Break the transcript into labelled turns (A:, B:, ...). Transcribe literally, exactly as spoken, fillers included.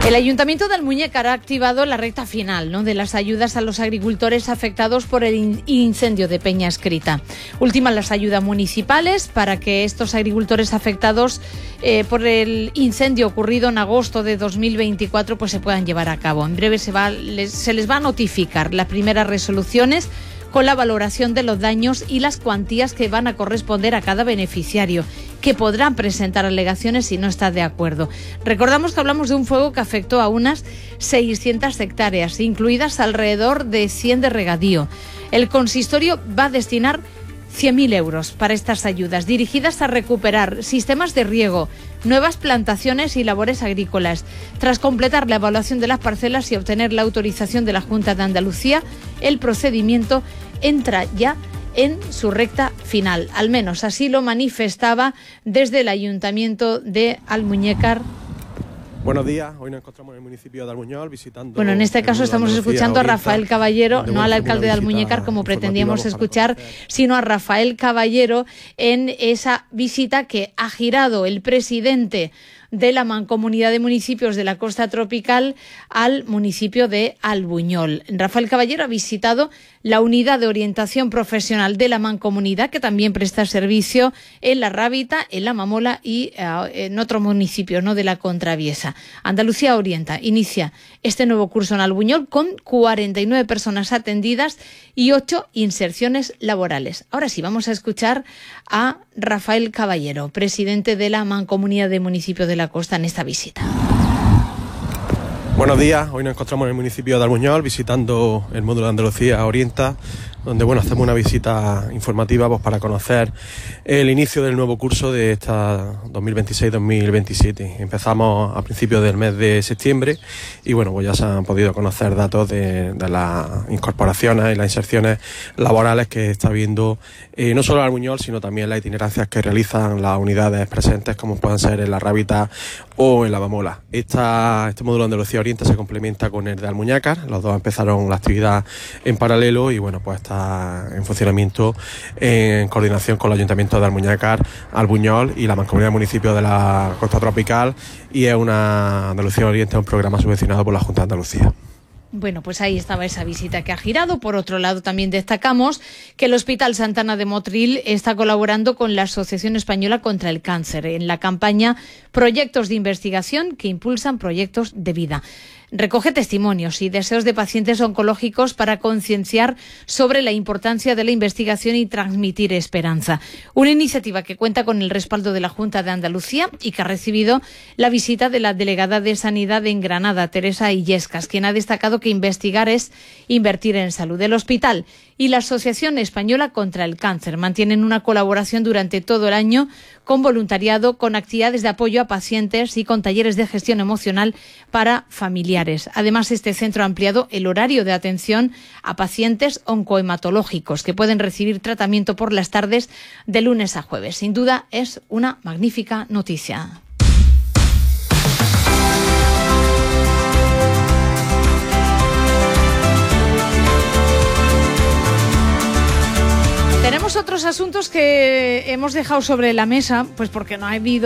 A: El Ayuntamiento de Almuñécar ha activado la recta final, ¿no?, de las ayudas a los agricultores afectados por el in- incendio de Peña Escrita. Ultiman las ayudas municipales para que estos agricultores afectados eh, por el incendio ocurrido en agosto de dos mil veinticuatro pues se puedan llevar a cabo. En breve se, va, les, se les va a notificar las primeras resoluciones con la valoración de los daños y las cuantías que van a corresponder a cada beneficiario, que podrán presentar alegaciones si no está de acuerdo. Recordamos que hablamos de un fuego que afectó a unas seiscientas hectáreas, incluidas alrededor de cien de regadío. El consistorio va a destinar cien mil euros para estas ayudas, dirigidas a recuperar sistemas de riego, nuevas plantaciones y labores agrícolas. Tras completar la evaluación de las parcelas y obtener la autorización de la Junta de Andalucía, el procedimiento entra ya en su recta final. Al menos así lo manifestaba desde el Ayuntamiento de Almuñécar.
B: Buenos días, hoy nos encontramos en el municipio de Albuñol visitando...
A: Bueno, en este caso estamos escuchando a Rafael Caballero, no al alcalde de Almuñécar como pretendíamos escuchar, sino a Rafael Caballero en esa visita que ha girado el presidente de la Mancomunidad de Municipios de la Costa Tropical al municipio de Albuñol. Rafael Caballero ha visitado la unidad de orientación profesional de la Mancomunidad, que también presta servicio en La Rábita, en La Mamola y uh, en otros municipios, ¿no?, de la Contraviesa. Andalucía Orienta inicia este nuevo curso en Albuñol con cuarenta y nueve personas atendidas y ocho inserciones laborales. Ahora sí, vamos a escuchar a Rafael Caballero, presidente de la Mancomunidad de Municipios de la Costa, en esta visita.
B: Buenos días, hoy nos encontramos en el municipio de Albuñol visitando el módulo de Andalucía Orienta, donde bueno, hacemos una visita informativa pues, para conocer el inicio del nuevo curso de esta dos mil veintiséis dos mil veintisiete. Empezamos a principios del mes de septiembre y bueno, pues ya se han podido conocer datos de, de las incorporaciones y las inserciones laborales que está habiendo eh, no solo en Albuñol, sino también las itinerancias que realizan las unidades presentes, como puedan ser en La Rábita o en La Mamola. Esta, este módulo de Andalucía Orienta se complementa con el de Almuñécar, los dos empezaron la actividad en paralelo y bueno, pues está en funcionamiento en coordinación con el Ayuntamiento de Almuñécar, Albuñol y la Mancomunidad de Municipios de la Costa Tropical, y es una Andalucía Oriente, un programa subvencionado por la Junta de Andalucía.
A: Bueno, pues ahí estaba esa visita que ha girado. Por otro lado, también destacamos que el Hospital Santana de Motril está colaborando con la Asociación Española contra el Cáncer en la campaña Proyectos de Investigación que impulsan proyectos de vida. Recoge testimonios y deseos de pacientes oncológicos para concienciar sobre la importancia de la investigación y transmitir esperanza. Una iniciativa que cuenta con el respaldo de la Junta de Andalucía y que ha recibido la visita de la delegada de Sanidad en Granada, Teresa Illescas, quien ha destacado que investigar es invertir en salud. El hospital y la Asociación Española contra el Cáncer mantienen una colaboración durante todo el año con voluntariado, con actividades de apoyo a pacientes y con talleres de gestión emocional para familiares. Además, este centro ha ampliado el horario de atención a pacientes oncohematológicos que pueden recibir tratamiento por las tardes de lunes a jueves. Sin duda, es una magnífica noticia. Tenemos otros asuntos que hemos dejado sobre la mesa, pues porque no ha habido